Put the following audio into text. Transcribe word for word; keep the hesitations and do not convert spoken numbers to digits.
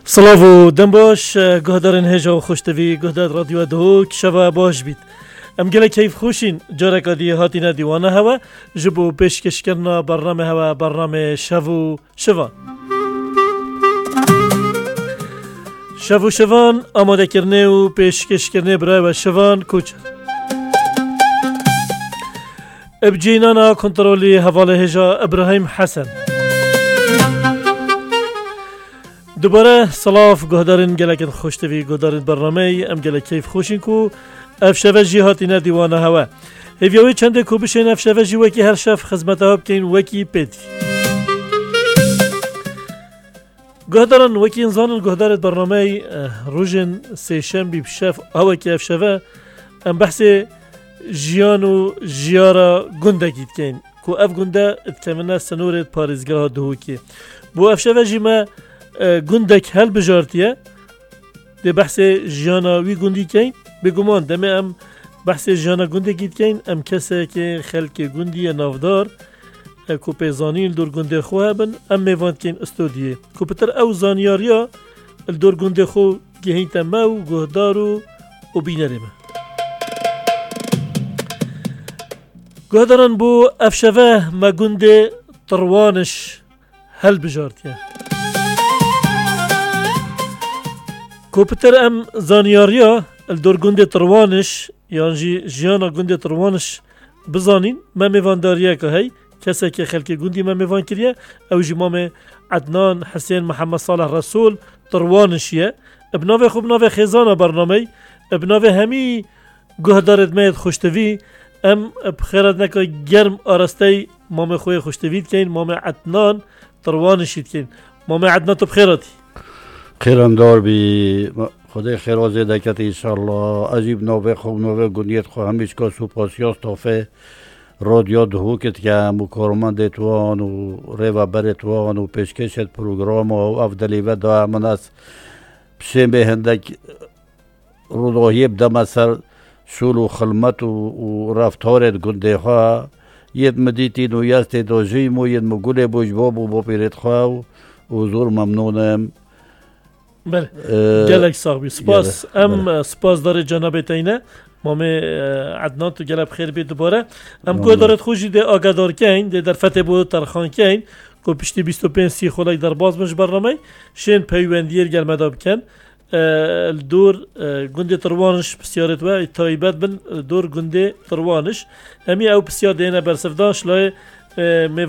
سلاو دم باش گهدارن هجا و خوشتوی گهدار رادیو دو کشوا باش بید ام گله کیف خوشین جارک آدی هاتینا دیوانه هوا جبو پیشکش کرنا برنامه هوا برنامه شو شوان شو شوان آماده کرنه و پیشکش کرنه برای و شوان کوچر ابجینانا کنترولی حواله هجا ابراهیم حسن دوباره سلاف گهدارن گلکن خوشتوی گهدارن برنامه ام گلک کیف خوشین کو افشوه جی هاتینا دیوانه هوا هیویوی چنده کو بشین افشوه جی وکی هر شف خدمت ها بکین وکی پیدی گهدارن وکی انزانن گهدارت برنامه روژن سیشن بی بشف هوا که افشوه ام بحث جیان و جیارا گنده گید کین کو اف گنده اتکمنه سنورت پارزگاه دهو که بو افشوه جی ما گندک هل بجارتیه ده بحث جانا وی گندی کین بگمان دمه ام بحث جانا گنده گید کین ام کسه که خلق گندی نافدار کو پیزانین دور گنده خواه بن ام میواند کین استودیه کو پتر او زانیاریا دور گنده خو گهین تمه و گهدارو و بینره ما گهدارن بو افشوه ما گنده تروانش هل بجارتیه کوپتر ام زانیاریا الدور گنده تروانش یعنی جیانا گنده تروانش بزانین ما میوانداریه که هی کسی که خلق گندی ما میوان کریه او جمام عدنان حسین محمد صالح رسول تروانشیه ابناوه خوب ناوه خیزانا برنامه ابناوه همی گهدارت مید خوشتوی ام بخیرت نکا گرم آرسته مام خوی خوشتوید کین مام عدنان تروانشید کین مام عدنان تو بخیراتی خیرم دار بی خدای خیرات زیده کت انشالله عجیب نوه خوب نوه گنیت خو همیش که سوپاسیاس تافه رادیو دهو کت که مکارمان دیتوان و ریو بریتوان و پیشکشت پروگرام و افدلی و دا من از پشیم به هندک روداهی بدم اثر شول و خلمت و رفتارت گنده خواه ید مدیتی نو یست دو جیم و ید مگوله بوش باب و با پیرت خواه و حضور ممنونم بله گلک صاحبی سپاس ام سپاس داره جناب تینه مام عدنان تو گلب خیر بید دوباره ام کو دارد خوشی ده آگادار کین ده در فتح بود ترخان کین کو پشتی بیست و پنج سی خلای در باز مش برنامه شین پیوندیر گل مداب کن دور گنده تروانش بسیارت و تایبت بن دور گنده تروانش همی او بسیار دینه برسفدان شلای